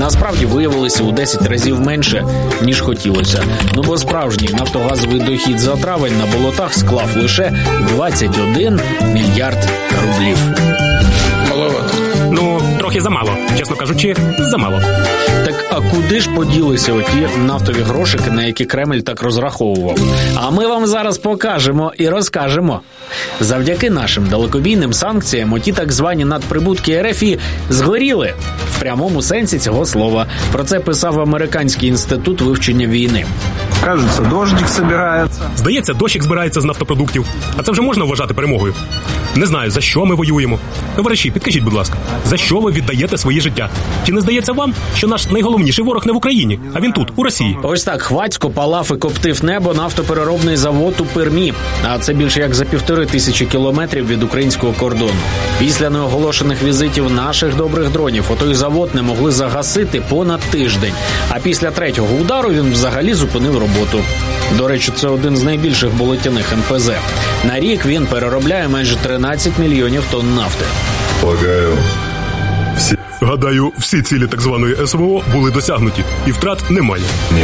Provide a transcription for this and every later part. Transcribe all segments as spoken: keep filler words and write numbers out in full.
насправді виявилися у десять разів менше, ніж хотілося. Ну бо справжній нафтогазовий дохід за травень на болотах склав лише двадцять один мільярд рублів. Маловато. Ну, трохи замало. Чесно кажучи, замало. Так а куди ж поділися оті нафтові грошики, на які Кремль так розраховував? А ми вам зараз покажемо і розкажемо. Завдяки нашим далекобійним санкціям оті так звані надприбутки РФ згоріли. В прямому сенсі цього слова. Про це писав Американський інститут вивчення війни. Кажеться, дождик збирається. Здається, дощик збирається з нафтопродуктів. А це вже можна вважати перемогою? Не знаю, за що ми воюємо. Товариші, підкажіть, будь ласка, за що ви віддаєте своє життя? Чи не здається вам, що наш найголовніший ворог не в Україні, а він тут, у Росії? Ось так хвацько палав і коптив небо нафтопереробний завод у Пермі. А це більше як за півтори тисячі кілометрів від українського кордону. Після неоголошених візитів наших добрих дронів отой завод не могли загасити понад тиждень. А після третього удару він взагалі зупинив роботу. До речі, це один з найбільших болотяних ен пе зет. На рік він переробляє майже тринадцять мільйонів тонн нафти. Полагаю, всі... Гадаю, всі цілі так званої ес ве о були досягнуті, і втрат немає. Ні.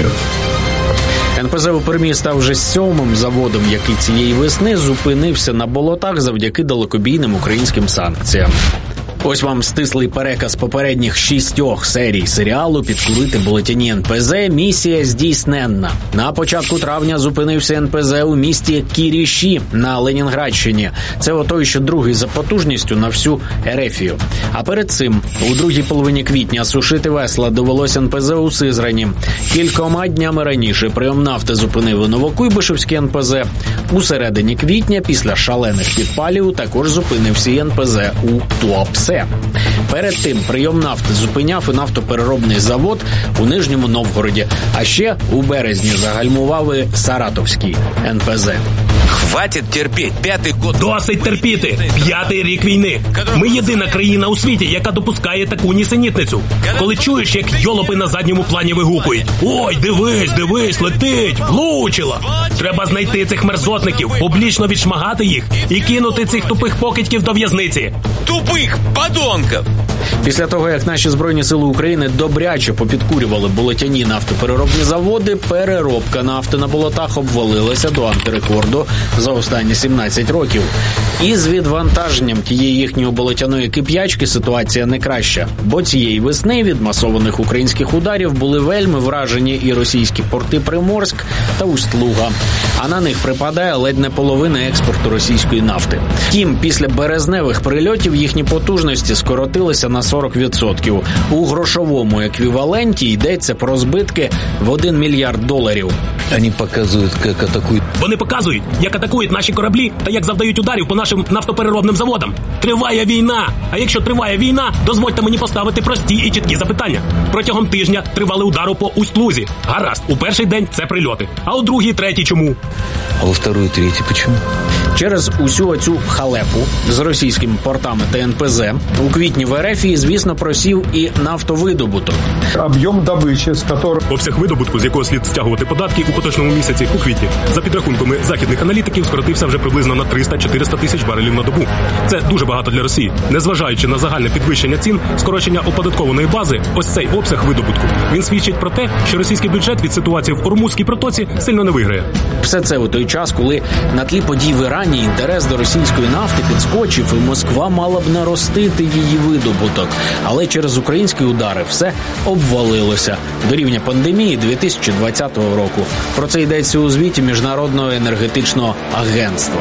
ен пе зет у Пермі став вже сьомим заводом, який цієї весни зупинився на болотах завдяки далекобійним українським санкціям. Ось вам стислий переказ попередніх шістьох серій серіалу «Підкурити болотяні ен пе зет. Місія здійсненна». На початку травня зупинився ен пе зет у місті Кіріші на Ленінградщині. Це отой, що другий за потужністю на всю Ерефію. А перед цим, у другій половині квітня, сушити весла довелося ен пе зет у Сизрані. Кількома днями раніше прийом нафти зупинив у Новокуйбишевський ен пе зет. У середині квітня, після шалених підпалів, також зупинився ен пе зет у Туапсе. Перед тим прийом нафти зупиняв і нафтопереробний завод у Нижньому Новгороді. А ще у березні загальмував і Саратовський ен пе зет. Хватить терпіть. П'ятий год. Досить терпіти. П'ятий рік війни. Ми єдина країна у світі, яка допускає таку нісенітницю. Коли чуєш, як йолопи на задньому плані вигукують: «Ой, дивись, дивись, летить, влучила!» Треба знайти цих мерзотників, публічно відшмагати їх і кинути цих тупих покидьків до в'язниці. Тупих подонків! Після того, як наші Збройні Сили України добряче попідкурювали болотяні нафтопереробні заводи, переробка нафти на болотах обвалилася до антирекорду за останні сімнадцять років. І з відвантаженням тієї їхньої болотяної кип'ячки ситуація не краща. Бо цієї весни від масованих українських ударів були вельми вражені і російські порти Приморськ та Усть-Луга. А на них припадає ледь не половина експорту російської нафти. Втім, після березневих прильотів їхні потужності скоротилися на сорок відсотків. У грошовому еквіваленті йдеться про збитки в один мільярд доларів. Вони показують, як атакують. Вони показують, як атакують наші кораблі та як завдають ударів по нашим нафтопереробним заводам. Триває війна! А якщо триває війна, дозвольте мені поставити прості і чіткі запитання. Протягом тижня тривали удари по Усть-Лузі. Гаразд, у перший день це прильоти. А у другий, третій чому? А у второй, третій чому? Через усю оцю халепу з російськими портами та ен пе зет у квітні в Ерефії, звісно, просів і нафтовидобуток. Об'єм добичі, з якого... Обсяг видобутку, з якого слід стягувати податки у поточному місяці, у квітні, за підрахунками західних аналітиків, скоротився вже приблизно на триста-чотириста тисяч барелів на добу. Це дуже багато для Росії. Незважаючи на загальне підвищення цін, скорочення оподаткованої бази, ось цей обсяг видобутку, він свідчить про те, що російський бюджет від ситуації в Ормузькій протоці сильно не виграє. Все це у той час, коли на тлі подій в Ірані інтерес до російської нафти підскочив, і Москва мала б наростити її видобуток. Але через українські удари все обвалилося до рівня пандемії дві тисячі двадцятого року. Про це йдеться у звіті Міжнародного енергетичного агентства.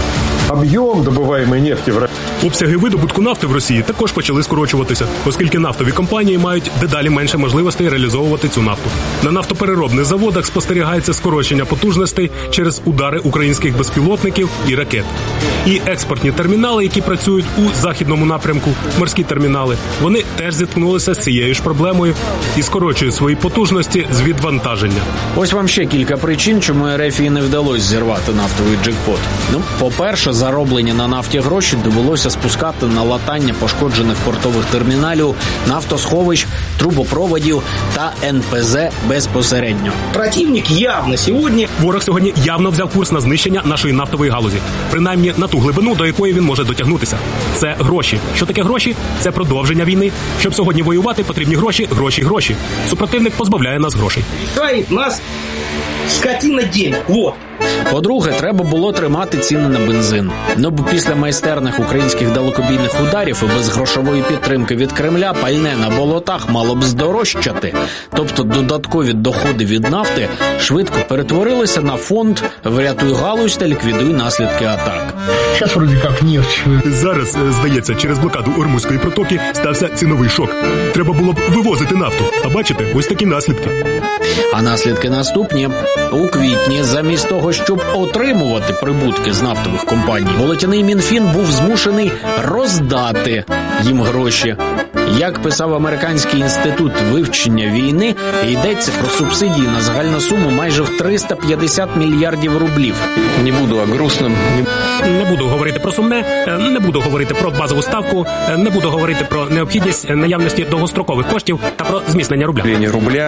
Об'єм добуваємої нефті в Росії. Обсяги видобутку нафти в Росії також почали скорочуватися, оскільки нафтові компанії мають дедалі менше можливостей реалізовувати цю нафту. На нафтопереробних заводах спостерігається скорочення потужностей через удари українських безпілотників і ракет. І експортні термінали, які працюють у західному напрямку, морські термінали, вони теж зіткнулися з цією ж проблемою і скорочують свої потужності з відвантаження. Ось вам ще кілька причин, чому Ерефії не вдалося зірвати нафтовий джекпот. Ну, по-перше, зароблені на нафті гроші довелося спускати на латання пошкоджених портових терміналів, нафтосховищ трубопроводів та ен пе зе безпосередньо. Противник явно сьогодні... Ворог сьогодні явно взяв курс на знищення нашої нафтової галузі. Принаймні на ту глибину, до якої він може дотягнутися. Це гроші. Що таке гроші? Це продовження війни. Щоб сьогодні воювати, потрібні гроші, гроші, гроші. Супротивник позбавляє нас грошей. Лишає нас скотина денег. Вот. По-друге, треба було тримати ціни на бензин. Ну, бо після майстерних українських далекобійних ударів і без грошової підтримки від Кремля пальне на болотах мало б здорожчати. Тобто додаткові доходи від нафти швидко перетворилися на фонд «Врятуй галузь та ліквідуй наслідки атак». Зараз вроде як нефть. Зараз, здається, через блокаду Ормузької протоки стався ціновий шок. Треба було б вивозити нафту. А бачите, ось такі наслідки. А наслідки наступні. У квітні, замість того, щоб отримувати прибутки з нафтових компаній, болотяний Мінфін був змушений роздати їм гроші. Як писав Американський інститут вивчення війни, йдеться про субсидії на загальну суму майже в триста п'ятдесят мільярдів рублів. Не буду о грустном. Не буду говорити про сумне, не буду говорити про базову ставку, не буду говорити про необхідність наявності довгострокових коштів та про зміцнення рубля. Рубля.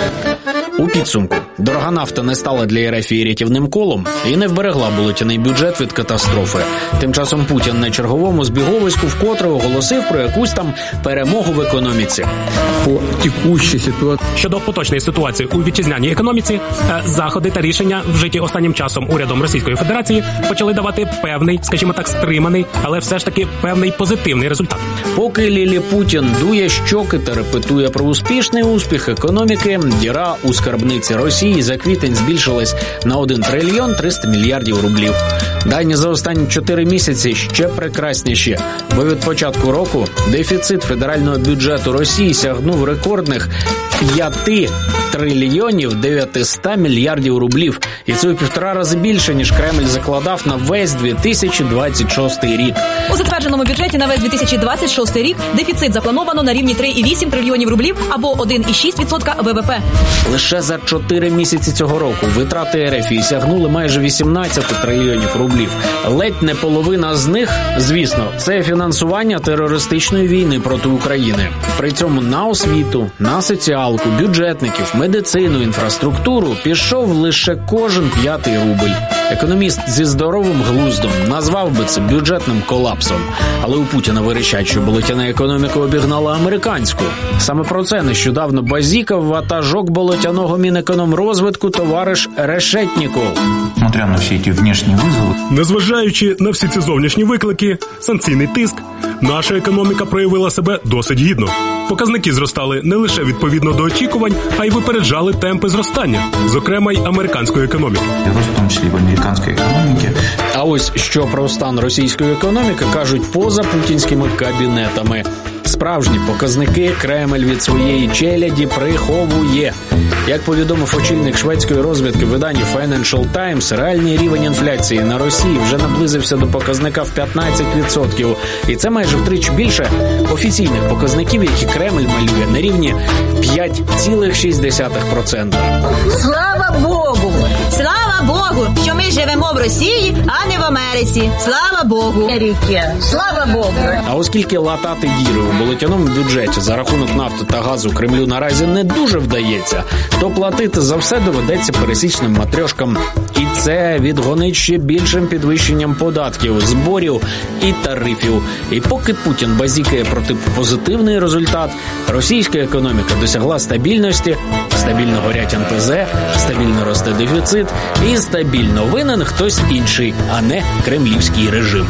У підсумку, дорога нафта не стала для РФ рятівним колом і не вберегла болотяний бюджет від катастрофи. Тим часом Путін на черговому збіговиську вкотре оголосив про якусь там перемогу в економіці. По текущій ситуації. Щодо поточної ситуації у вітчизняній економіці, заходи та рішення, вжиті останнім часом урядом Російської Федерації, почали давати певний, скажімо так, стриманий, але все ж таки певний позитивний результат. Поки Лілі Путін дує щоки та репетує про успішний успіх економіки, діра у скарбниці Росії за квітень збільшилась на один трильйон триста мільярдів рублів. Дані за останні чотири місяці ще прекрасніші, бо від початку року дефіцит федерального бюджету Росії сягнув рекордних п'ять трильйонів дев'ятсот мільярдів рублів. І це у півтора рази більше, ніж Кремль закладав на весь дві тисячі двадцять шостий рік. У затвердженому бюджеті на весь дві тисячі двадцять шостий рік дефіцит заплановано на рівні три цілих вісім трильйонів рублів або один цілих шість відсотка ВВП. Лише за чотири місяці цього року витрати РФ сягнули майже вісімнадцять трильйонів рублів. Ледь не половина з них, звісно, це фінансування терористичної війни проти України. При цьому на освіту, на соціалку, бюджетників, медицину, інфраструктуру пішов лише кожен п'ятий рубль. Економіст зі здоровим глуздом назвав би це бюджетним колапсом. Але у Путіна вирішать, що болотяна економіка обігнала американську. Саме про це нещодавно базікав ватажок болотяного Мінекономрозвитку товариш Решетніков. Несмотря на всі ці внешні визови, незважаючи на всі ці зовнішні виклики, санкційний тиск, наша економіка проявила себе досить гідно. Показники зростали не лише відповідно до очікувань, а й випереджали темпи зростання, зокрема й американської економіки. В тому числі в американській економіці. А ось що про стан російської економіки кажуть поза путінськими кабінетами. Справжні показники Кремль від своєї челяді приховує. Як повідомив очільник шведської розвідки видання Financial Times, реальний рівень інфляції на Росії вже наблизився до показника в п'ятнадцять відсотків. І це майже втричі більше офіційних показників, які Кремль малює на рівні п'ять цілих шість десятих відсотка. Слава Богу! Слава Богу, що ми живемо в Росії, а не в Америці. Слава Богу! Слава Богу! А оскільки латати діри у болотяному бюджеті за рахунок нафти та газу Кремлю наразі не дуже вдається, то платити за все доведеться пересічним матрьошкам. І це відгонить ще більшим підвищенням податків, зборів і тарифів. І поки Путін базікає проти позитивний результат, російська економіка досягла стабільності, стабільно горять ен пе зе, стабільно росте дефіцит і стабільно винен хтось інший, а не кремлівський режим.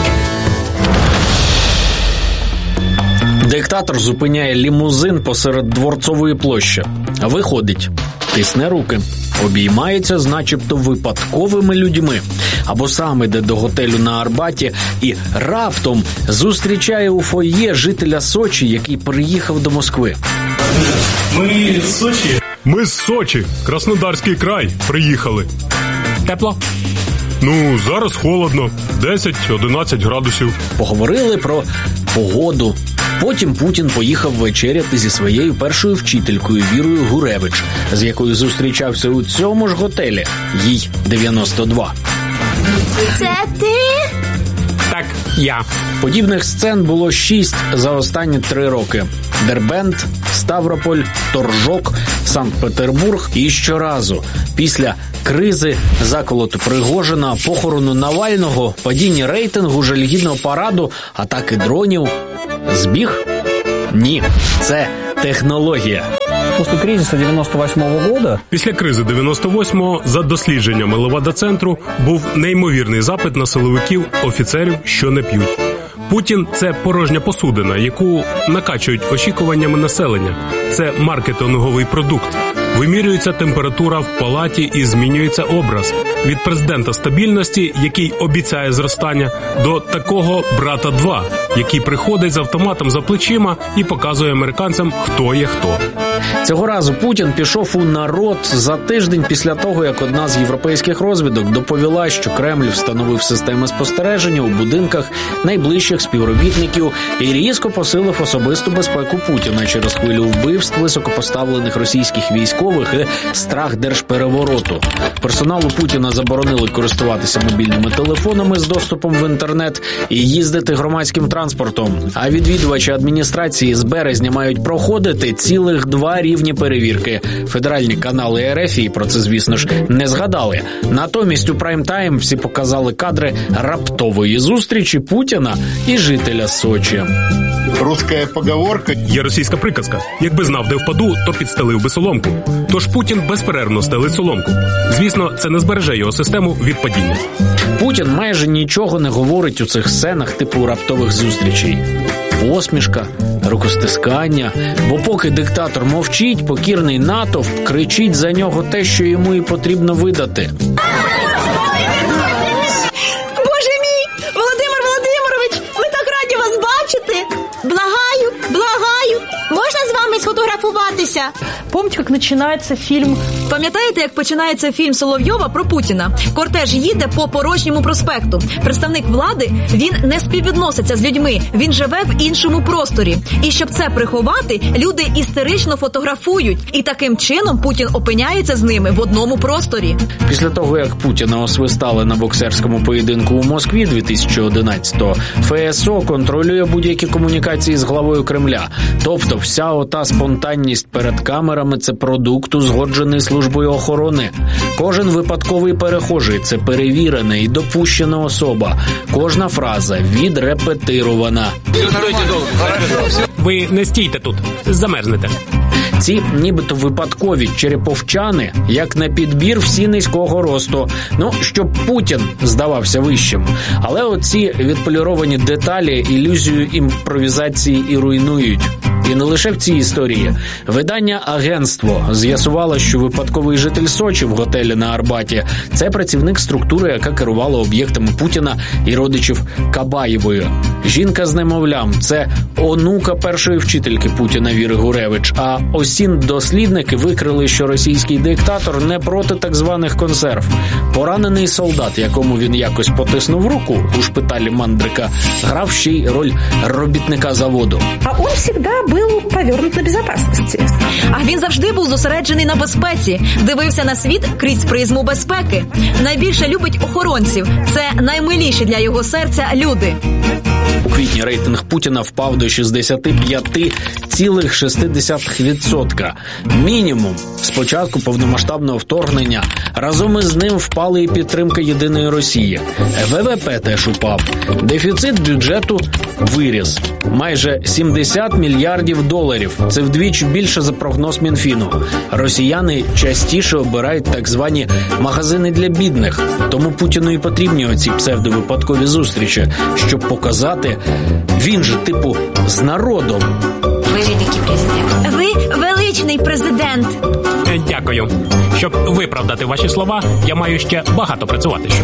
Диктатор зупиняє лімузин посеред Дворцової площі. Виходить, тисне руки, обіймається з начебто випадковими людьми. Або сам іде до готелю на Арбаті і раптом зустрічає у фойє жителя Сочі, який приїхав до Москви. Ми з Сочі? Ми з Сочі, Краснодарський край, приїхали. Тепло? Ну, зараз холодно, десять-одинадцять градусів. Поговорили про погоду. Потім Путін поїхав вечеряти зі своєю першою вчителькою Вірою Гуревич, з якою зустрічався у цьому ж готелі. Їй дев'яносто два. Це ти? Так, я. Подібних сцен було шість за останні три роки. Дербент, Ставрополь, Торжок, Санкт-Петербург. І щоразу після кризи, заколоту Пригожина, похорону Навального, падіння рейтингу, жалюгідного параду, атаки дронів. Збіг? Ні, це технологія. Після кризису дев'яносто восьмого года... Після кризи дев'яносто восьмого, за дослідженнями Левада-центру, був неймовірний запит на силовиків, офіцерів, що не п'ють. Путін – це порожня посудина, яку накачують очікуваннями населення. Це маркетинговий продукт. Вимірюється температура в палаті і змінюється образ. Від президента стабільності, який обіцяє зростання, до такого брата два, який приходить з автоматом за плечима і показує американцям, хто є хто. Цього разу Путін пішов у народ за тиждень після того, як одна з європейських розвідок доповіла, що Кремль встановив системи спостереження у будинках найближчих співробітників і різко посилив особисту безпеку Путіна через хвилю вбивств високопоставлених російських військових і страх держперевороту. Персоналу Путіна заборонили користуватися мобільними телефонами з доступом в інтернет і їздити громадським транспортом. А відвідувачі адміністрації з березня мають проходити цілих два рівні перевірки. Федеральні канали ер еф і про це, звісно ж, не згадали. Натомість у прайм-тайм всі показали кадри раптової зустрічі Путіна і жителя Сочі. Русская поговорка. Є російська приказка. Якби знав, де впаду, то підстелив би соломку. Тож Путін безперервно стелить соломку. Звісно, це не збереже його систему від падіння. Путін майже нічого не говорить у цих сценах типу раптових зустрічей. Посмішка, рукостискання. Бо поки диктатор мовчить, покірний натовп кричить за нього те, що йому і потрібно видати. Боже мій! Володимир Володимирович, ми так раді вас бачити! Благаю, благаю! Можна з вами сфотографуватися? Помните, як починається фільм? Пам'ятаєте, як починається фільм Соловйова про Путіна? Кортеж їде по порожньому проспекту. Представник влади, він не співвідноситься з людьми, він живе в іншому просторі. І щоб це приховати, люди істерично фотографують. І таким чином Путін опиняється з ними в одному просторі. Після того, як Путіна освистали на боксерському поєдинку у Москві дві тисячі одинадцятого, еф ес о контролює будь-які комунікації з главою Кремля. Тобто вся ота спонтанність перед камерами – це продукт, узгоджений службою охорони. Кожен випадковий перехожий – це перевірена і допущена особа. Кожна фраза відрепетирована. Ви не стійте тут, замерзнете. Ці нібито випадкові череповчани, як на підбір, всі низького росту. Ну, щоб Путін здавався вищим. Але оці відполіровані деталі ілюзію імпровізації і руйнують. І не лише в цій історії. Видання «Агентство» з'ясувало, що випадковий житель Сочі в готелі на Арбаті – це працівник структури, яка керувала об'єктами Путіна і родичів Кабаєвої. Жінка з немовлям – це онука першої вчительки Путіна Віри Гуревич, а осін-дослідники викрили, що російський диктатор не проти так званих консерв. Поранений солдат, якому він якось потиснув руку у шпиталі Мандрика, грав ще й роль робітника заводу. А він завжди був повернут на безпечності. А він завжди був зосереджений на безпеці, дивився на світ крізь призму безпеки. Найбільше любить охоронців. Це наймиліші для його серця люди. У квітні рейтинг Путіна впав до шістдесят п'ять цілих шість десятих відсотка. Мінімум. З початку повномасштабного вторгнення разом із ним впала і підтримка єдиної Росії. ве ве пе теж упав. Дефіцит бюджету виріс. Майже сімдесят мільярдів доларів. Це вдвічі більше за прогноз Мінфіну. Росіяни частіше обирають так звані магазини для бідних. Тому Путіну і потрібні оці псевдовипадкові зустрічі, щоб показати, він же, типу, з народом. Ви великий президент. Ви величний президент. Дякую. Щоб виправдати ваші слова, я маю ще багато працювати, щоб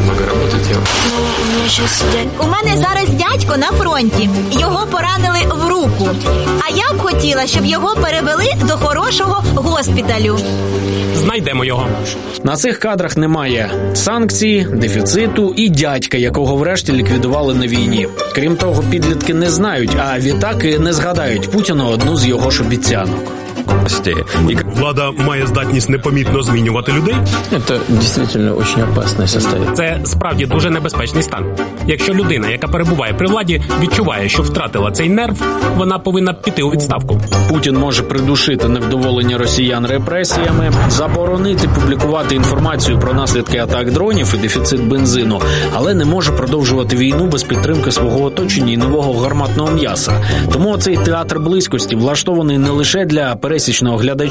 У мене зараз дядько на фронті. Його поранили в руку. А я б хотіла, щоб його перевели до хорошого госпіталю. Знайдемо його. На цих кадрах немає санкцій, дефіциту і дядька, якого врешті ліквідували на війні. Крім того, підлітки не знають, а відтак і не згадають Путіну одну з його ж обіцянок. Влада має здатність непомітно змінювати людей? Це дійсно дуже опасне состояние. Це справді дуже небезпечний стан. Якщо людина, яка перебуває при владі, відчуває, що втратила цей нерв, вона повинна піти у відставку. Путін може придушити невдоволення росіян репресіями, заборонити публікувати інформацію про наслідки атак дронів і дефіцит бензину, але не може продовжувати війну без підтримки свого оточення і нового гарматного м'яса. Тому цей театр близькості влаштований не лише для пересічного глядача,